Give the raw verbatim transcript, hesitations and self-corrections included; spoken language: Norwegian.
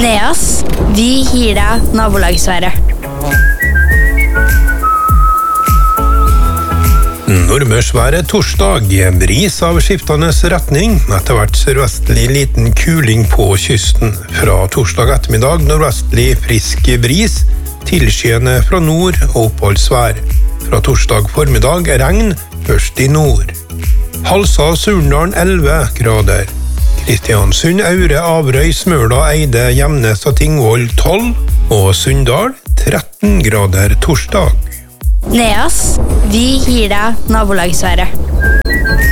Neas, vi gir deg nabolagsværet. Nordmørsværet torsdag, bris av skiftende retning, etter hvert sørvestlig liten kuling på kysten. Fra torsdag ettermiddag nordvestlig frisk bris, tilskyende fra nord og oppholdsvær. Fra torsdag formiddag regn, først i nord. Halsa Surndalen elleve grader. Kristiansund, Aure, Averøy, Smøla, Eide, Gjemnes og Tingvoll tolv, og Sunndal tretten grader torsdag. Neas, vi gir deg nabolagsværet.